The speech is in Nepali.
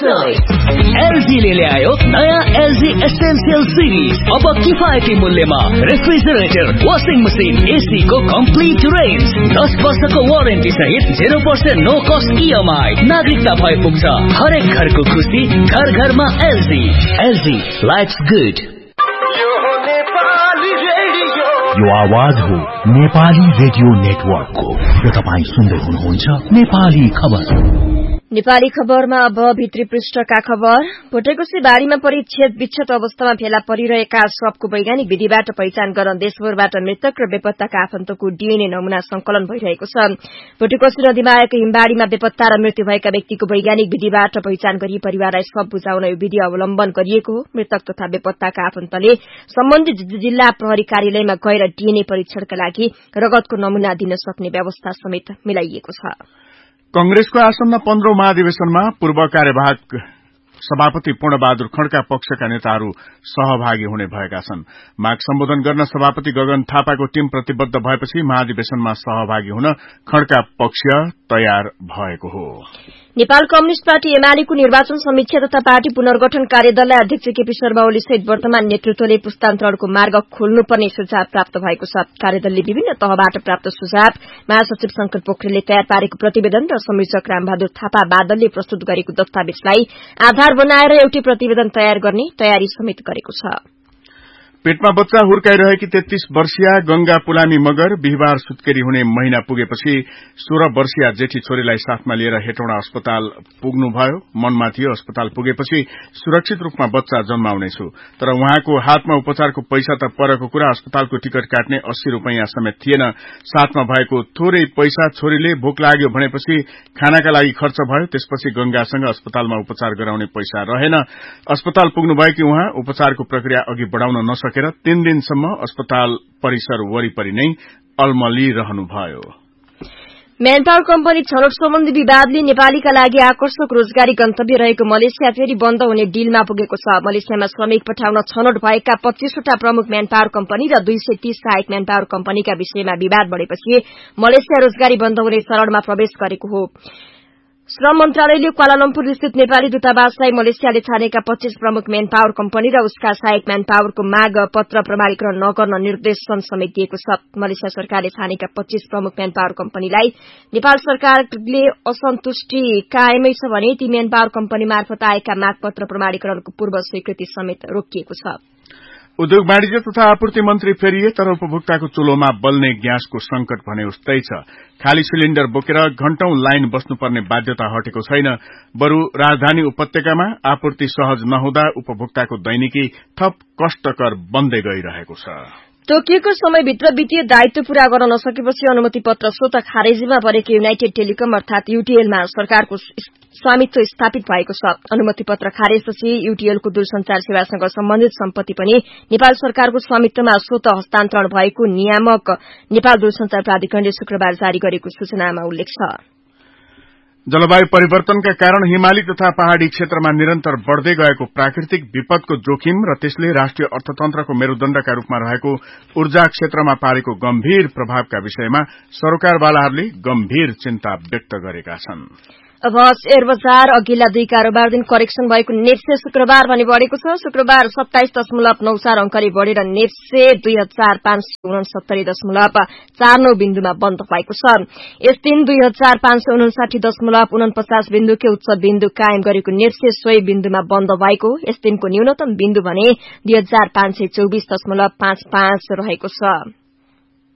एलजी ले ल्यायो नयाँ एलजी एसेन्शियल सिरिज। अब किफायती मूल्यमा रेफ्रिजरेटर, वाशिङ मसिन, एसी को कम्प्लिट रेन्ज, 10 वर्षको वारेन्टी सहित 0% नो कस्ट EMI। नागरिकता भए पुग्छ हरेक घरको खुशी, घर घरमा एलजी। LG lives good. यो आवाज हो नेपाली रेडियो नेटवर्कको र तपाईं सुन्दै हुनुहुन्छ नेपाली खबर। नेपाली खबरमा अब भित्री पृष्ठका खबर। भोटेकोसी बाढीमा परि छेद विच्छेद अवस्थामा फेला परिरहेका शवको वैज्ञानिक विधिबाट पहिचान गर्न देशभरबाट मृतक र बेपत्ताका आफन्तको डीएनए नमूना संकलन भइरहेको छ। भोटेकोसी नदीमा आएको हिमबाढीमा बेपत्ता र मृत्यु भएका व्यक्तिको वैज्ञानिक विधिबाट पहिचान गरी परिवारलाई शव बुझाउन यो विधि अवलम्बन गरिएको हो। मृतक तथा बेपत्ताका आफन्तले सम्बन्धित जिल्ला प्रहरी कार्यालयमा गएर डीएनए परीक्षणका लागि रगतको नमूना दिन सक्ने व्यवस्था समेत मिलाइएको छ। कंग्रेसको आसन्न 15औं महाधिवेशनमा पूर्व कार्यवाहक सभापति पूर्णबहादुर खड्का पक्षका नेताहरू सहभागी हुने भएका छन्। माग सम्बोधन गर्न सभापति गगन थापाको टीम प्रतिबद्ध भएपछि महाधिवेशनमा सहभागी हुन खड्का पक्ष तयार भएको हो। नेपाल कम्युनिष्ट पार्टी एमालेको निर्वाचन समीक्षा तथा पार्टी पुनर्गठन कार्यदललाई अध्यक्ष केपी शर्मा ओली सहित वर्तमान नेतृत्वले पुस्तान्तरणको मार्ग खोल्नुपर्ने सुझाव प्राप्त भएको छ। कार्यदलले विभिन्न तहबाट प्राप्त सुझाव, महासचिव शंकर पोखरेलले तयार पारेको प्रतिवेदन र संयोजक रामबहादुर थापा बादलले प्रस्तुत गरेको दस्तावेजलाई आधार बनाएर एउटै प्रतिवेदन तयार गर्ने तयारी समेत गरेको छ। पेटमा बच्चा हुर्काइरहेकी 33 वर्षीय गंगा पुलामी मगर बिहिबार सुत्केरी हुने महिना पुगेपछि 16 वर्षीय जेठी छोरीलाई साथमा लिएर हेटौडा अस्पताल पुग्नुभयो। मनमा थियो अस्पताल पुगेपछि सुरक्षित रूपमा बच्चा जन्माउनेछु, तर उहाँको हातमा उपचारको पैसा त परेको कुरा अस्पतालको टिकट काट्ने 80 रूपैयाँ समेत थिएन। साथमा भएको थोरै पैसा छोरीले भोक लाग्यो भनेपछि खानाका लागि खर्च भयो। त्यसपछि गंगासँग अस्पतालमा उपचार गराउने पैसा रहेन। अस्पताल पुग्नुभएकी उहाँ उपचारको प्रक्रिया अघि बढ़ाउन नसके 3 दिनसम्म अस्पताल परिसर वरिपरि नै अल्मलिरहनुभयो। म्यान पावर कम्पनी छनौट सम्बन्धी विवादले नेपालीका लागि आकर्षक रोजगारी गन्तव्य रहेको मलेसिया फेरि बन्द हुने डिलमा पुगेको छ। मलेसियामा श्रमिक पठाउन छनौट भएका 25 वटा प्रमुख म्यान पावर कम्पनी र 230 सहायक म्यान पावर कम्पनीका विषयमा विवाद बढ़ेपछि मलेसिया रोजगारी बन्द हुने चरणमा प्रवेश गरेको हो। श्रम मन्त्रालयले क्वालालम्पुर स्थित नेपाली दूतावासलाई मलेसियाले छानेका 25 प्रमुख म्यान पावर कम्पनी र उसका सहायक म्यान पावरको माग पत्र प्रमाणीकरण नगर्न निर्देशन समेत दिएको छ। मलेसिया सरकारले छानेका 25 प्रमुख म्यान पावर कम्पनीलाई नेपाल सरकारले असन्तुष्टि कायमै छ भने ती म्यान पावर कम्पनी मार्फत आएका माग पत्र प्रमाणीकरणको पूर्व स्वीकृति समेत रोकिएको छ। उद्योग वाणिज्य तथा आपूर्ति मन्त्री फेरिए तर उपभोक्ताको चुलोमा बल्ने ग्यासको संकट भने उस्तै छ। खाली सिलिण्डर बोकेर घण्टौं लाइन बस्नुपर्ने बाध्यता हटेको छैन। बरु राजधानी उपत्यकामा आपूर्ति सहज नहुँदा उपभोक्ताको दैनिकी थप कष्टकर बन्दै गइरहेको छ। तोकिएको समयभित्र वित्तीय दायित्व पूरा गर्न नसकेपछि अनुमति पत्र स्वतः खारेजीमा परेको युनाइटेड टेलिकम अर्थात यूटीएलमा सरकारको स्वामित्व स्थापित भएको छ। अनुमति पत्र खारेजपछि यूटीएलको दूरसंचार सेवासँग सम्बन्धित सम्पत्ति पनि नेपाल सरकारको स्वामित्वमा स्वतः हस्तान्तरण भएको नियामक नेपाल दूरसंचार प्राधिकरणले शुक्रबार जारी गरेको सूचनामा उल्लेख छ। जलवायु परिवर्तनका कारण हिमाली तथा पहाड़ी क्षेत्रमा निरन्तर बढ़दै गएको प्राकृतिक विपदको जोखिम र त्यसले राष्ट्रिय अर्थतन्त्रको मेरुदण्डका रूपमा रहेको ऊर्जा क्षेत्रमा पारेको गम्भीर प्रभावका विषयमा सरकारवालाहरूले गम्भीर चिन्ता व्यक्त गरेका छन्। अब शेयर बजार अघिल्ला 2 कारोबार दिन करेक्सन भएको नेप्से शुक्रबार भने बढ़ेको छ। शुक्रबार 27.94 अंकले बढ़ेर नेप्से 2569.49 बिन्दुमा बन्द भएको छ। यस दिन 2559.49 बिन्दुकै उच्च बिन्दु कायम गरेको नेप्से 100 बिन्दुमा बन्द भएको। यस दिनको न्यूनतम बिन्दु भने 2524.55 रहेको छ।